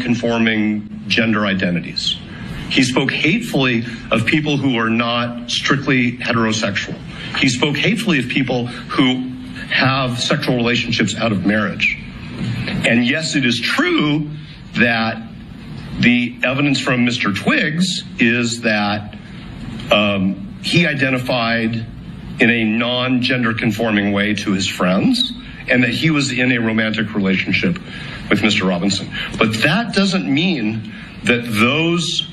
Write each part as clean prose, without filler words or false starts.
non-conforming gender identities. He spoke hatefully of people who are not strictly heterosexual. He spoke hatefully of people who have sexual relationships out of marriage. And yes, it is true that the evidence from Mr. Twiggs is that he identified in a non-gender conforming way to his friends, and that he was in a romantic relationship with Mr. Robinson. But that doesn't mean that those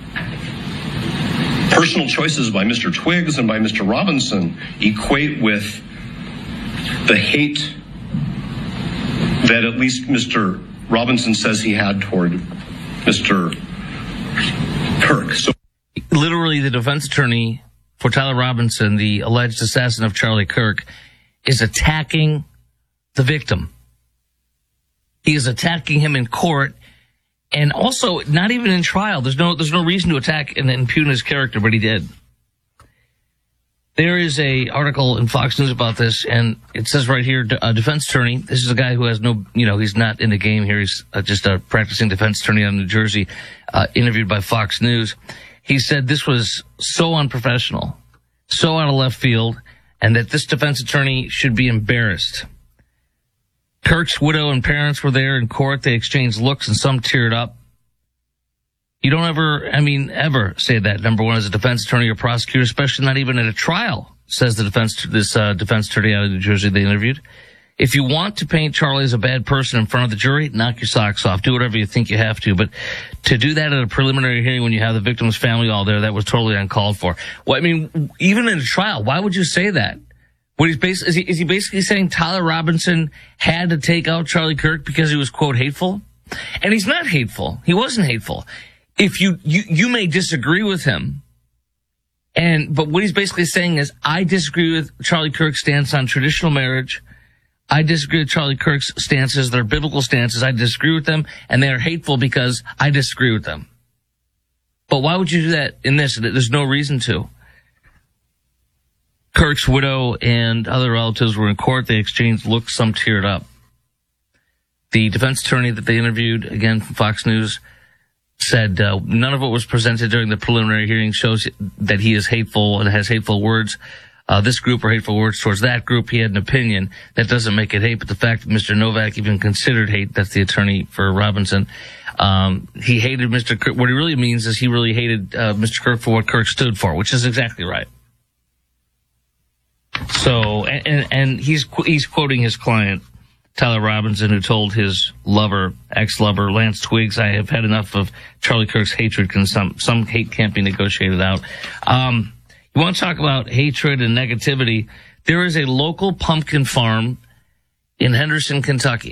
personal choices by Mr. Twiggs and by Mr. Robinson equate with the hate that at least Mr. Robinson says he had toward Mr. Kirk. So, literally, the defense attorney for Tyler Robinson, the alleged assassin of Charlie Kirk, is attacking the victim. He is attacking him in court, and also not even in trial. There's no reason to attack and impugn his character, but he did. There is a article in Fox News about this, and it says right here, a defense attorney, this is a guy who has no, he's not in the game here. He's just a practicing defense attorney out of New Jersey, interviewed by Fox News. He said this was so unprofessional, so out of left field, and that this defense attorney should be embarrassed. Kirk's widow and parents were there in court. They exchanged looks and some teared up. You don't ever say that, number one, as a defense attorney or prosecutor, especially not even at a trial, says this defense attorney out of New Jersey they interviewed. If you want to paint Charlie as a bad person in front of the jury, knock your socks off. Do whatever you think you have to. But to do that at a preliminary hearing when you have the victim's family all there, that was totally uncalled for. Well, even in a trial, why would you say that? Is he basically saying Tyler Robinson had to take out Charlie Kirk because he was, quote, hateful? And he's not hateful. He wasn't hateful. If you may disagree with him, but what he's basically saying is, I disagree with Charlie Kirk's stance on traditional marriage. I disagree with Charlie Kirk's stances. They're biblical stances. I disagree with them, and they are hateful because I disagree with them. But why would you do that in this? There's no reason to. Kirk's widow and other relatives were in court. They exchanged looks. Some teared up. The defense attorney that they interviewed, again from Fox News, said none of what was presented during the preliminary hearing shows that he is hateful and has hateful words. This group or hateful words towards that group. He had an opinion. That doesn't make it hate, but the fact that Mr. Novak even considered hate, that's the attorney for Robinson, he hated Mr. Kirk. What he really means is he really hated Mr. Kirk for what Kirk stood for, which is exactly right. So, and he's quoting his client, Tyler Robinson, who told his ex-lover, Lance Twiggs, I have had enough of Charlie Kirk's hatred, some hate can't be negotiated out. You want to talk about hatred and negativity? There is a local pumpkin farm in Henderson, Kentucky.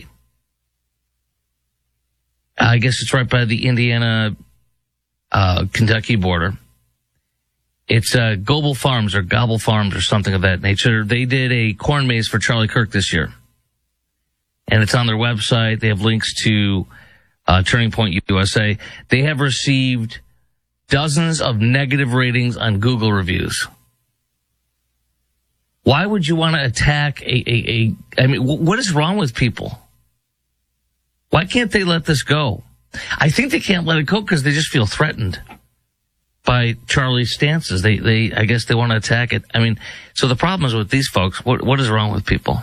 I guess it's right by the Indiana-Kentucky border. It's Gobble Farms or Gobble Farms or something of that nature. They did a corn maze for Charlie Kirk this year. And it's on their website. They have links to Turning Point USA. They have received dozens of negative ratings on Google reviews. Why would you want to attack what is wrong with people? Why can't they let this go? I think they can't let it go because they just feel threatened by Charlie's stances. I guess they want to attack it. So the problem is with these folks, what is wrong with people?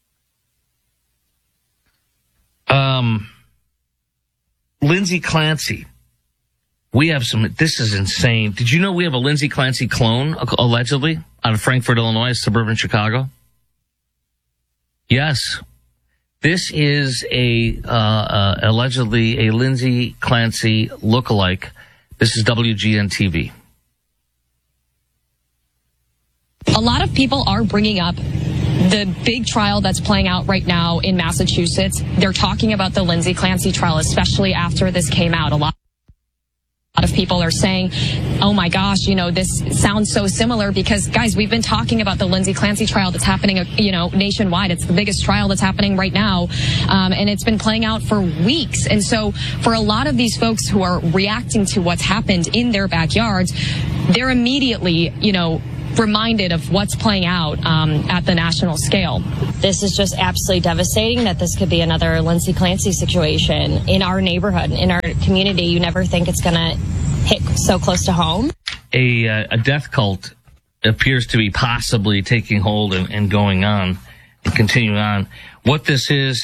Lindsay Clancy. This is insane. Did you know we have a Lindsay Clancy clone, allegedly, out of Frankfort, Illinois, suburban Chicago? Yes. This is allegedly a Lindsay Clancy lookalike. This is WGN TV. A lot of people are bringing up the big trial that's playing out right now in Massachusetts. They're talking about the Lindsay Clancy trial, especially after this came out. A lot of people are saying, oh my gosh, this sounds so similar because, guys, we've been talking about the Lindsay Clancy trial that's happening, nationwide. It's the biggest trial that's happening right now. And it's been playing out for weeks. And so for a lot of these folks who are reacting to what's happened in their backyards, they're immediately, reminded of what's playing out at the national scale. This is just absolutely devastating that this could be another Lindsay Clancy situation in our neighborhood, in our community. You never think it's going to hit so close to home. A death cult appears to be possibly taking hold and going on and continuing on. What this is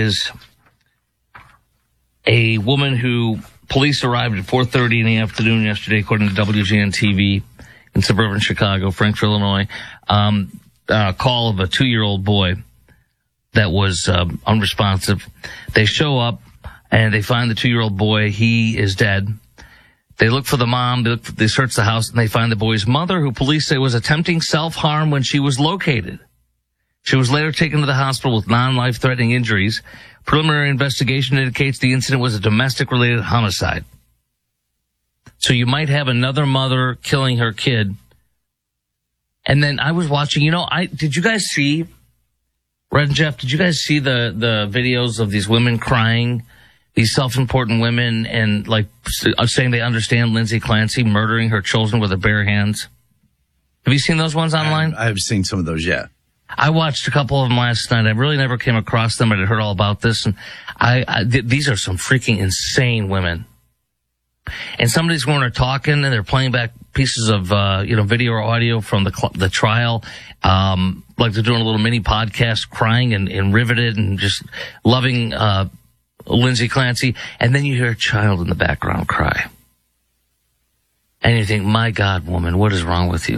a woman who police arrived at 4:30 in the afternoon yesterday, according to WGN-TV in suburban Chicago, Frankfort, Illinois. Call of a 2-year-old boy that was unresponsive. They show up and they find the 2-year-old boy. He is dead. They look for the mom. They search the house and they find the boy's mother, who police say was attempting self-harm when she was located. She was later taken to the hospital with non-life-threatening injuries. Preliminary investigation indicates the incident was a domestic-related homicide. So you might have another mother killing her kid. And then I was watching, did you guys see, Red and Jeff, did you guys see the videos of these women crying, these self-important women, and saying they understand Lindsay Clancy murdering her children with her bare hands? Have you seen those ones online? I've seen some of those, yeah. I watched a couple of them last night. I really never came across them. I had heard all about this. And these are some freaking insane women. And some of these women are talking and they're playing back pieces of, video or audio from the trial. Like they're doing a little mini podcast, crying and riveted and just loving, Lindsay Clancy. And then you hear a child in the background cry. And you think, my God, woman, what is wrong with you?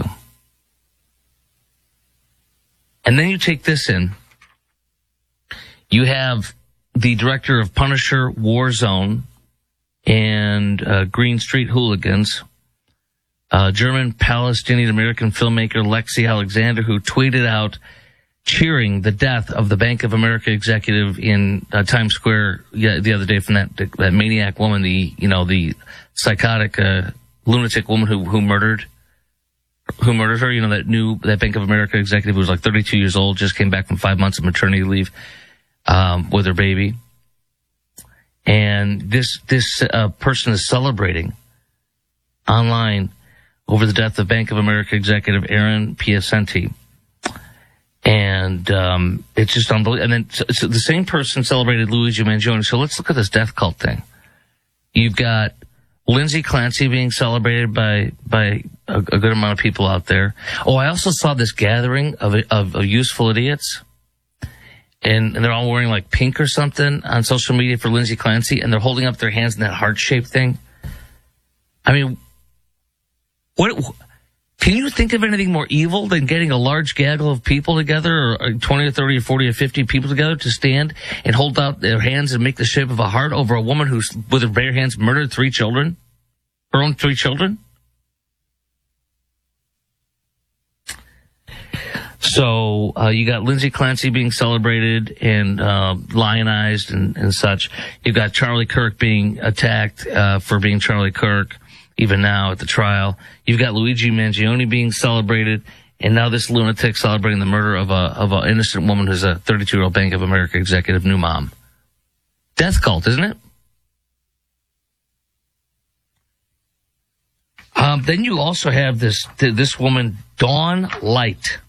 And then you take this in. You have the director of Punisher, Warzone, and Green Street Hooligans, German Palestinian American filmmaker Lexi Alexander, who tweeted out cheering the death of the Bank of America executive in Times Square the other day from that maniac woman, the psychotic lunatic woman who murdered her, that Bank of America executive who was like 32 years old, just came back from 5 months of maternity leave, with her baby. And this person is celebrating online over the death of Bank of America executive Aaron Piacenti. And, it's just unbelievable. And then so the same person celebrated Luigi Mangione. So let's look at this death cult thing. You've got Lindsay Clancy being celebrated by a good amount of people out there. Oh, I also saw this gathering of useful idiots. And they're all wearing like pink or something on social media for Lindsay Clancy, and they're holding up their hands in that heart-shaped thing. I mean, what can you think of anything more evil than getting a large gaggle of people together, or 20 or 30 or 40 or 50 people together to stand and hold out their hands and make the shape of a heart over a woman who's, with her bare hands, murdered 3 children? Her own 3 children? So, you got Lindsay Clancy being celebrated and, lionized and such. You've got Charlie Kirk being attacked, for being Charlie Kirk, even now at the trial. You've got Luigi Mangione being celebrated, and now this lunatic celebrating the murder of a innocent woman who's a 32-year-old Bank of America executive, new mom. Death cult, isn't it? Then you also have this woman, Dawn Light.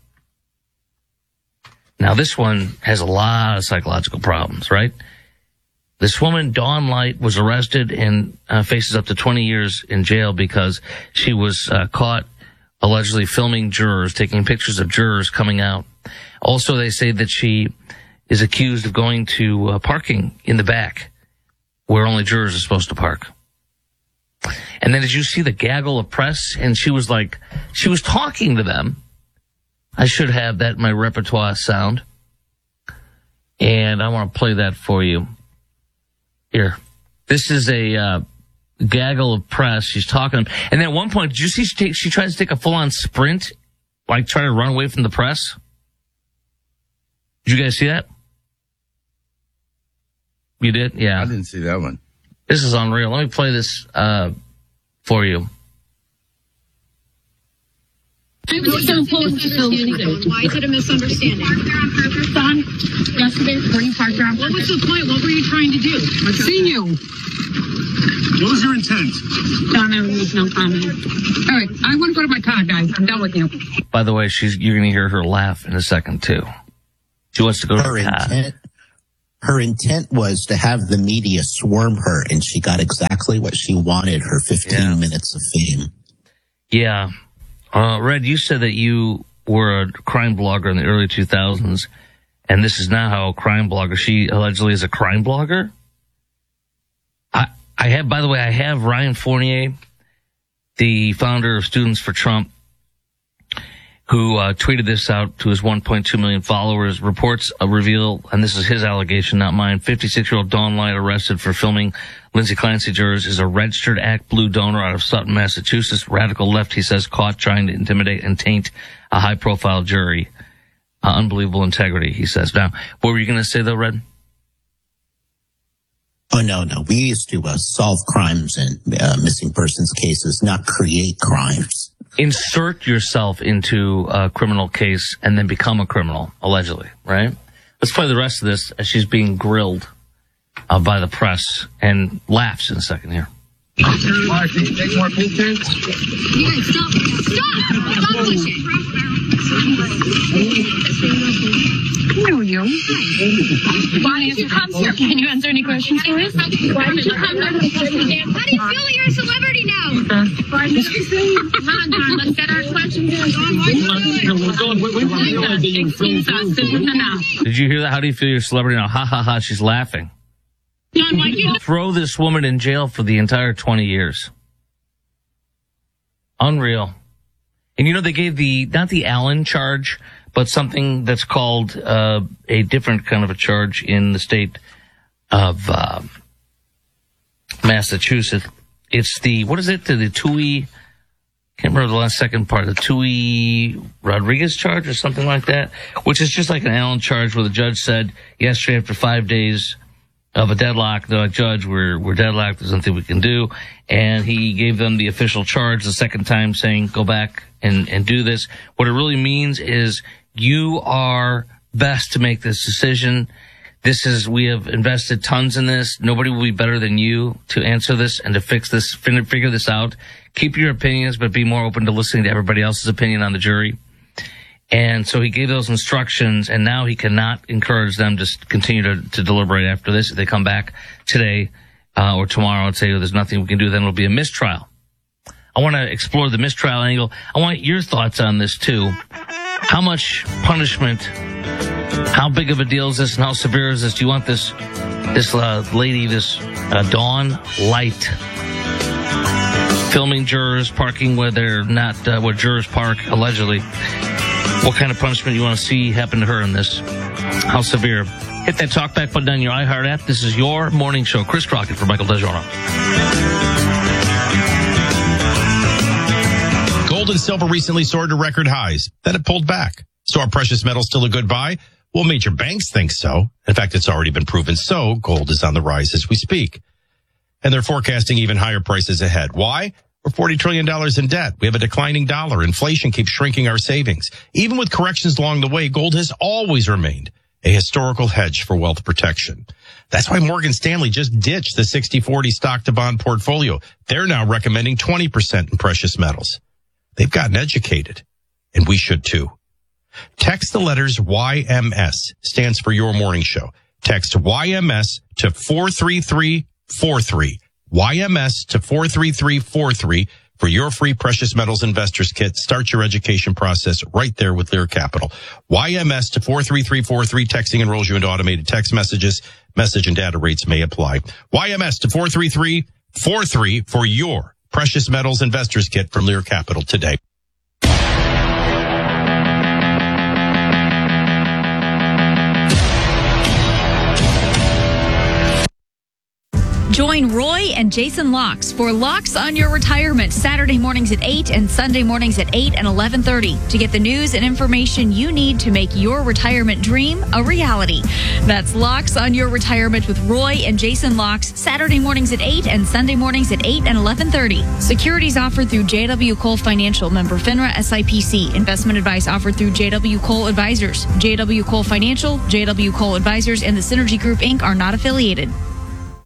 Now, this one has a lot of psychological problems, right? This woman, Dawn Light, was arrested and faces up to 20 years in jail because she was caught allegedly filming jurors, taking pictures of jurors coming out. Also, they say that she is accused of going to parking in the back where only jurors are supposed to park. And then did you see the gaggle of press? And she was talking to them. I should have that in my repertoire sound. And I want to play that for you. Here. This is a gaggle of press. She's talking. And then at one point, did you see she tries to take a full-on sprint? Like try to run away from the press? Did you guys see that? You did? Yeah. I didn't see that one. This is unreal. Let me play this for you. Why is it a misunderstanding? Son, yesterday, when you parked there, what was the point? What were you trying to do? I've seen you. What was your intent? Donna needs no comment. All right, I want to go to my car, guys. I'm done with you. By the way, you're going to hear her laugh in a second, too. She wants to go to her car. Her intent was to have the media swarm her, and she got exactly what she wanted, her 15 minutes of fame. Yeah. Red, you said that you were a crime blogger in the early 2000s, and this is now how a crime blogger, she allegedly is a crime blogger? I have Ryan Fournier, the founder of Students for Trump, who tweeted this out to his 1.2 million followers. Reports reveal, and this is his allegation, not mine, 56-year-old Dawn Light arrested for filming Lindsay Clancy jurors is a registered ActBlue donor out of Sutton, Massachusetts. Radical left, he says, caught trying to intimidate and taint a high-profile jury. Unbelievable integrity, he says. Now, what were you going to say, though, Red? Oh, no. We used to solve crimes and missing persons cases, not create crimes. Insert yourself into a criminal case and then become a criminal, allegedly, right? Let's play the rest of this as she's being grilled by the press and laughs in a second here. Mark, can you take more pictures? Yeah, stop pushing. Who are you? Why did you come here? Can you answer any questions for us? Why did you come here? How do you feel you're a celebrity now? Come on, Don, let's get our questions in. Did you hear that? How do you feel you're a celebrity now? Ha ha ha, she's laughing. Don, why do you Throw this woman in jail for the entire 20 years. Unreal. And you know, they gave not the Allen charge, but something that's called a different kind of a charge in the state of Massachusetts. It's the Tui, can't remember the last second part, the Tui Rodriguez charge or something like that, which is just like an Allen charge where the judge said yesterday after 5 days of a deadlock, the judge, we're deadlocked, there's nothing we can do. And he gave them the official charge the second time saying, go back and do this. What it really means is you are best to make this decision. We have invested tons in this. Nobody will be better than you to answer this and to fix this, figure this out. Keep your opinions, but be more open to listening to everybody else's opinion on the jury. And so he gave those instructions, and now he cannot encourage them to continue to deliberate after this. If they come back today or tomorrow and say, there's nothing we can do, then it'll be a mistrial. I want to explore the mistrial angle. I want your thoughts on this, too. How much punishment, how big of a deal is this, and how severe is this? Do you want this lady, Dawn Light, filming jurors parking where they're not, where jurors park, allegedly? What kind of punishment you want to see happen to her in this? How severe? Hit that talkback button on your iHeart app. This is your morning show. Chris Crockett for Michael DeGiorno. Gold and silver recently soared to record highs. Then it pulled back. So are precious metals still a good buy? Well, major banks think so. In fact, it's already been proven so. Gold is on the rise as we speak. And they're forecasting even higher prices ahead. Why? We're $40 trillion in debt. We have a declining dollar. Inflation keeps shrinking our savings. Even with corrections along the way, gold has always remained a historical hedge for wealth protection. That's why Morgan Stanley just ditched the 60-40 stock to bond portfolio. They're now recommending 20% in precious metals. They've gotten educated, and we should too. Text the letters YMS, stands for Your Morning Show. Text YMS to 43343. YMS to 43343 for your free precious metals investors kit. Start your education process right there with Lear Capital. YMS to 43343. Texting enrolls you into automated text messages. Message and data rates may apply. YMS to 43343 for your precious metals investors kit from Lear Capital today. Join Roy and Jason Locks for Locks on Your Retirement, Saturday mornings at 8 and Sunday mornings at 8 and 11:30 to get the news and information you need to make your retirement dream a reality. That's Locks on Your Retirement with Roy and Jason Locks, Saturday mornings at 8 and Sunday mornings at 8 and 11:30. Securities offered through JW Cole Financial, member FINRA SIPC. Investment advice offered through JW Cole Advisors. JW Cole Financial, JW Cole Advisors, and the Synergy Group, Inc. are not affiliated.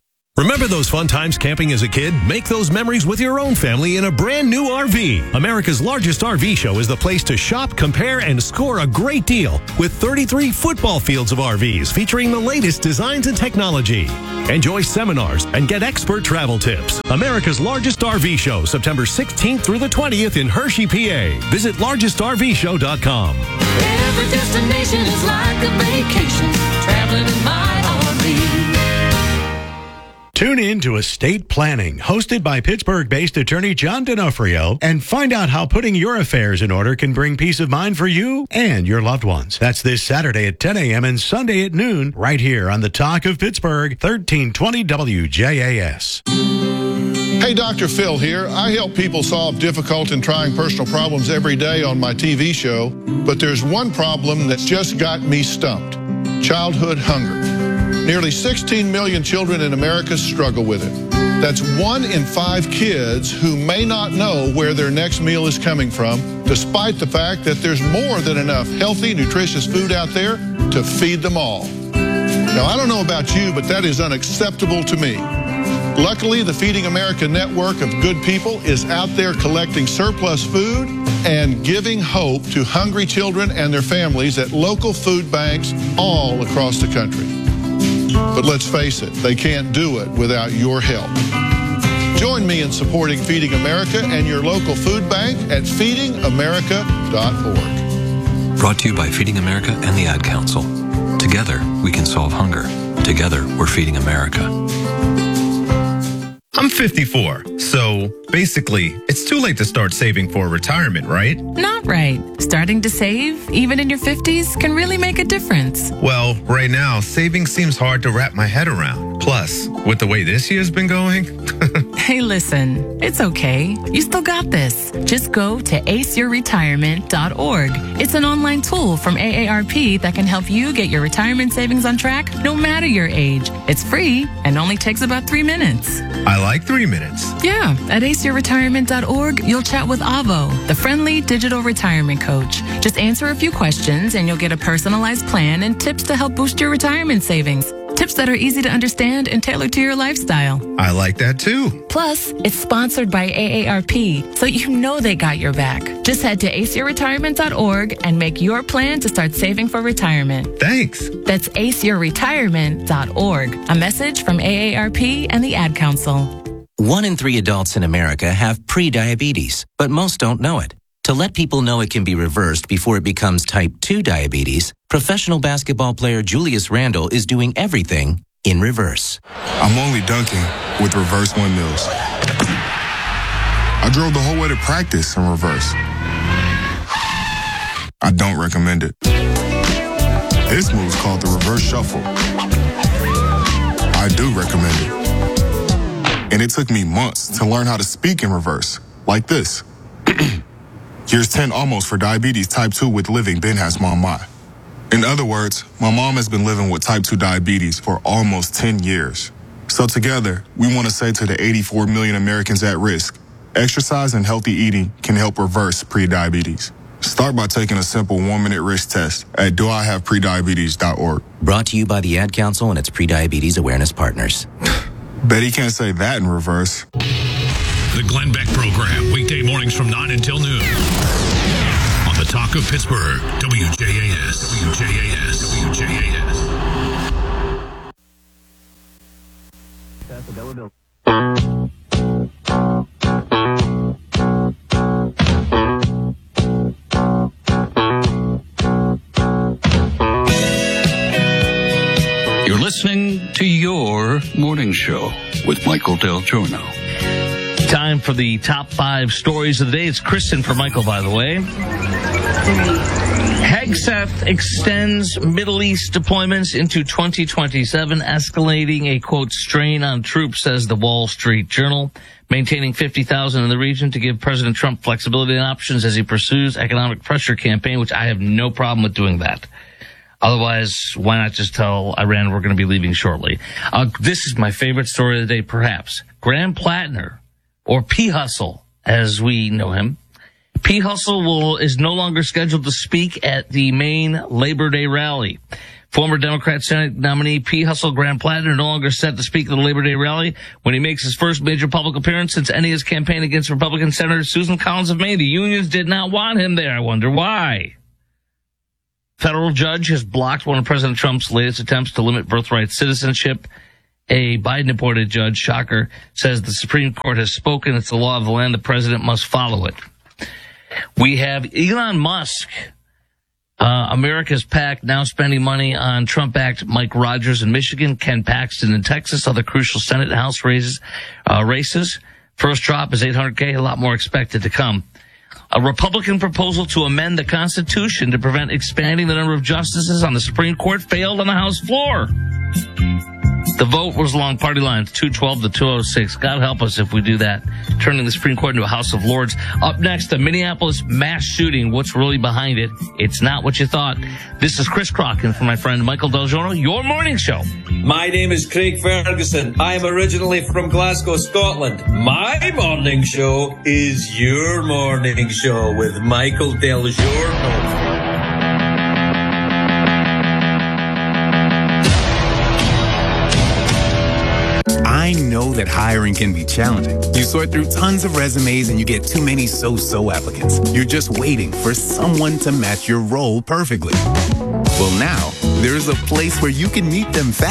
Remember those fun times camping as a kid? Make those memories with your own family in a brand new RV. America's largest RV show is the place to shop, compare, and score a great deal with 33 football fields of RVs featuring the latest designs and technology. Enjoy seminars and get expert travel tips. America's largest RV show, September 16th through the 20th in Hershey, PA. Visit largestrvshow.com. Every destination is like a vacation, traveling in my RV. Tune in to Estate Planning, hosted by Pittsburgh-based attorney John D'Onofrio, and find out how putting your affairs in order can bring peace of mind for you and your loved ones. That's this Saturday at 10 a.m. and Sunday at noon, right here on the Talk of Pittsburgh, 1320 WJAS. Hey, Dr. Phil here. I help people solve difficult and trying personal problems every day on my TV show, but there's one problem that's just got me stumped: childhood hunger. Nearly 16 million children in America struggle with it. That's 1 in 5 kids who may not know where their next meal is coming from, despite the fact that there's more than enough healthy, nutritious food out there to feed them all. Now, I don't know about you, but that is unacceptable to me. Luckily, the Feeding America network of good people is out there collecting surplus food and giving hope to hungry children and their families at local food banks all across the country. But let's face it, they can't do it without your help. Join me in supporting Feeding America and your local food bank at feedingamerica.org. Brought to you by Feeding America and the Ad Council. Together, we can solve hunger. Together, we're feeding America. I'm 54, so basically, it's too late to start saving for retirement, right? Not right. Starting to save, even in your 50s, can really make a difference. Well, right now, saving seems hard to wrap my head around. Plus, with the way this year's been going... Hey, listen, it's okay. You still got this. Just go to aceyourretirement.org. It's an online tool from AARP that can help you get your retirement savings on track no matter your age. It's free and only takes about 3 minutes. I like 3 minutes. Yeah, at aceyourretirement.org, you'll chat with Avo, the friendly digital retirement coach. Just answer a few questions and you'll get a personalized plan and tips to help boost your retirement savings. Tips that are easy to understand and tailored to your lifestyle. I like that too. Plus, it's sponsored by AARP, so you know they got your back. Just head to aceyourretirement.org and make your plan to start saving for retirement. Thanks. That's aceyourretirement.org. A message from AARP and the Ad Council. 1 in 3 adults in America have pre-diabetes, but most don't know it. To let people know it can be reversed before it becomes type 2 diabetes, professional basketball player Julius Randle is doing everything in reverse. I'm only dunking with reverse windmills. I drove the whole way to practice in reverse. I don't recommend it. This move's called the reverse shuffle. I do recommend it. And it took me months to learn how to speak in reverse, like this. Here's 10 almost for diabetes type 2 with living Ben has mom my. In other words, my mom has been living with type 2 diabetes for almost 10 years. So together, we want to say to the 84 million Americans at risk, exercise and healthy eating can help reverse prediabetes. Start by taking a simple 1-minute risk test at doihaveprediabetes.org. Brought to you by the Ad Council and its Prediabetes Awareness Partners. Bet he can't say that in reverse. The Glenn Beck Program, weekday mornings from 9 until noon. On the Talk of Pittsburgh, WJAS. WJAS. WJAS. You're listening to Your Morning Show with Michael Del Giorno. Time for the top 5 stories of the day. It's Kristen for Michael, by the way. Hegseth extends Middle East deployments into 2027, escalating a, quote, strain on troops, says the Wall Street Journal. Maintaining 50,000 in the region to give President Trump flexibility and options as he pursues economic pressure campaign, which I have no problem with doing that. Otherwise, why not just tell Iran we're going to be leaving shortly? This is my favorite story of the day, perhaps. Graham Plattner, or P. Hustle, as we know him. P. Hustle is no longer scheduled to speak at the Maine Labor Day rally. Former Democrat Senate nominee P. Hustle Graham Platter no longer set to speak at the Labor Day rally when he makes his first major public appearance since ending his campaign against Republican Senator Susan Collins of Maine. The unions did not want him there. I wonder why. Federal judge has blocked one of President Trump's latest attempts to limit birthright citizenship. A Biden-appointed judge, shocker, says the Supreme Court has spoken. It's the law of the land. The president must follow it. We have Elon Musk, America's PAC, now spending money on Trump-backed Mike Rogers in Michigan, Ken Paxton in Texas, other crucial Senate and House races. First drop is $800K, a lot more expected to come. A Republican proposal to amend the Constitution to prevent expanding the number of justices on the Supreme Court failed on the House floor. The vote was along party lines, 212 to 206. God help us if we do that, turning the Supreme Court into a House of Lords. Up next, the Minneapolis mass shooting. What's really behind it? It's not what you thought. This is Chris Crocken for my friend Michael Del Giorno, your morning show. My name is Craig Ferguson. I am originally from Glasgow, Scotland. My morning show is your morning show with Michael Del Giorno. I know that hiring can be challenging. You sort through tons of resumes and you get too many so-so applicants. You're just waiting for someone to match your role perfectly. Well, now, there's a place where you can meet them fast.